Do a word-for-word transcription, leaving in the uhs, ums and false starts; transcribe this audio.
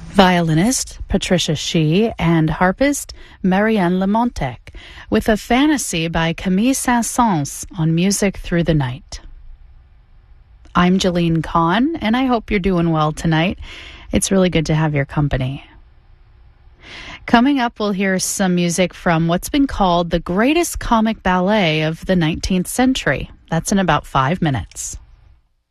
Violinist Patricia Shih and harpist Marianne Lamontec with a fantasy by Camille Saint-Saëns on Music Through the Night. I'm Jeline Kahn, and I hope you're doing well tonight. It's really good to have your company. Coming up, we'll hear some music from what's been called the greatest comic ballet of the nineteenth century. That's in about five minutes.